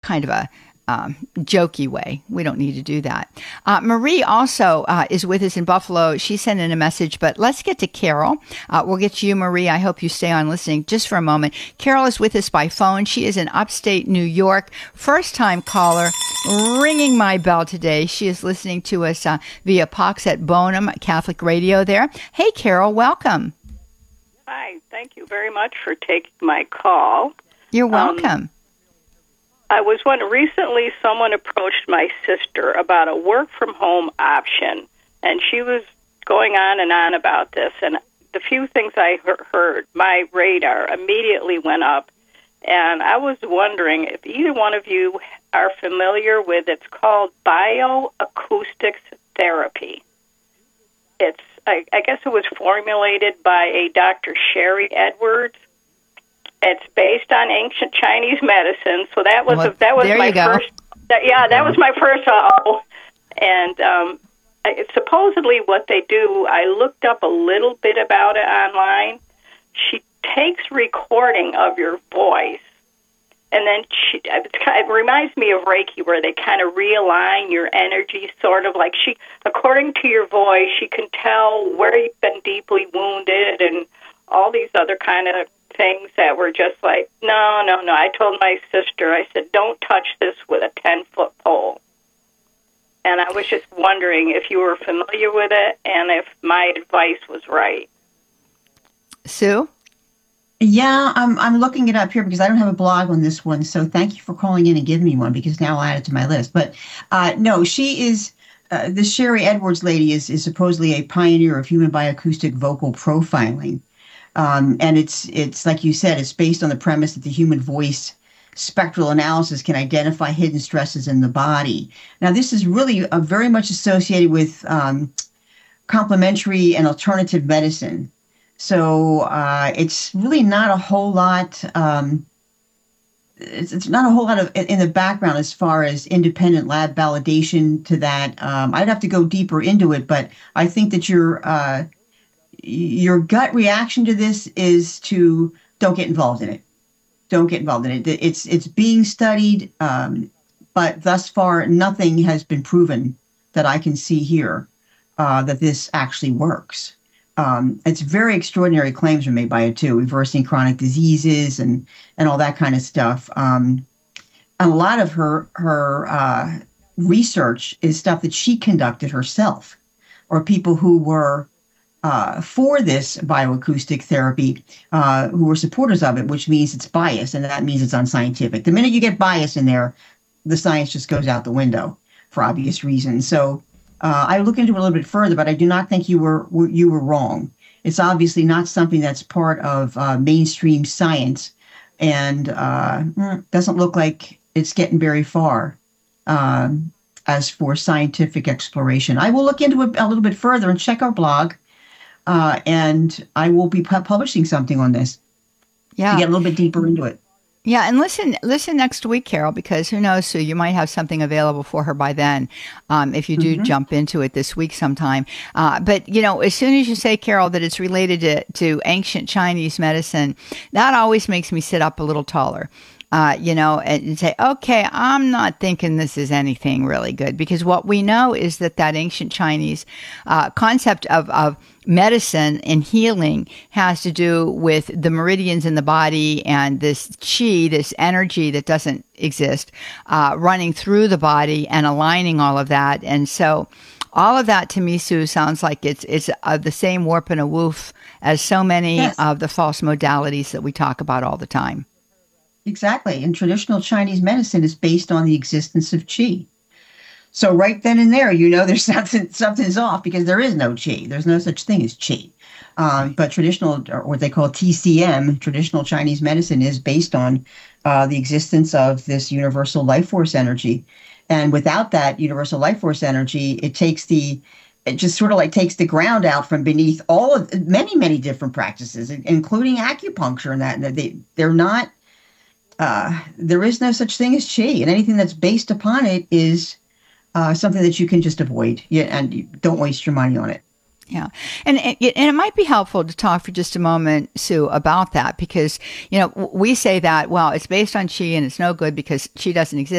kind of a jokey way. We don't need to do that. Marie also is with us in Buffalo. She sent in a message, but let's get to Carol. We'll get to you, Marie. I hope you stay on listening just for a moment. Carol is with us by phone. She is in upstate New York. First-time caller, ringing my bell today. She is listening to us via Pax et Bonum Catholic Radio there. Hey, Carol, welcome. Hi, thank you very much for taking my call. You're welcome. I was recently someone approached my sister about a work-from-home option, and she was going on and on about this, and the few things I heard, my radar immediately went up, and I was wondering if either one of you are familiar with it's called bioacoustics therapy. I guess it was formulated by a Dr. Sherry Edwards. It's based on ancient Chinese medicine, so that was my first. That was my first. And supposedly, what they do, I looked up a little bit about it online. She takes recording of your voice, and then it reminds me of Reiki, where they kind of realign your energy, sort of like according to your voice, she can tell where you've been deeply wounded, and all these other kind of things that were just like, no. I told my sister, I said, don't touch this with a 10-foot pole. And I was just wondering if you were familiar with it and if my advice was right. Sue? Yeah, I'm looking it up here because I don't have a blog on this one. So thank you for calling in and giving me one, because now I'll add it to my list. But no, she is, this Sherry Edwards lady is supposedly a pioneer of human bioacoustic vocal profiling. And it's like you said, it's based on the premise that the human voice spectral analysis can identify hidden stresses in the body. Now, this is really very much associated with complementary and alternative medicine. So it's really not a whole lot. It's not a whole lot of in the background as far as independent lab validation to that. I'd have to go deeper into it, but I think that your gut reaction to this is to don't get involved in it. Don't get involved in it. It's being studied, but thus far nothing has been proven that I can see here that this actually works. It's very extraordinary claims are made by it too, reversing chronic diseases and all that kind of stuff. And a lot of her research is stuff that she conducted herself, or people who were for this bioacoustic therapy, who were supporters of it, which means it's biased, and that means it's unscientific. The minute you get bias in there, the science just goes out the window for obvious reasons. So I look into it a little bit further, but I do not think you were wrong. It's obviously not something that's part of mainstream science, and doesn't look like it's getting very far as for scientific exploration. I will look into it a little bit further and check our blog. And I will be publishing something on this to get a little bit deeper into it. Yeah, and listen next week, Carol, because who knows, Sue, you might have something available for her by then, if you do jump into it this week sometime. But, as soon as you say, Carol, that it's related to ancient Chinese medicine, that always makes me sit up a little taller. And say, okay, I'm not thinking this is anything really good, because what we know is that ancient Chinese concept of medicine and healing has to do with the meridians in the body and this qi, this energy that doesn't exist, running through the body and aligning all of that. And so all of that to me, Sue, sounds like it's the same warp and a woof as so many of the false modalities that we talk about all the time. Exactly. And traditional Chinese medicine is based on the existence of qi. So right then and there, there's something's off, because there is no qi. There's no such thing as qi. But traditional, or what they call TCM, traditional Chinese medicine, is based on the existence of this universal life force energy. And without that universal life force energy, it just sort of like takes the ground out from beneath all of many, many different practices, including acupuncture and that. And they're not. There is no such thing as qi, and anything that's based upon it is something that you can just avoid. And you don't waste your money on it. Yeah. And it might be helpful to talk for just a moment, Sue, about that, because, we say that, well, it's based on qi and it's no good because qi doesn't exist.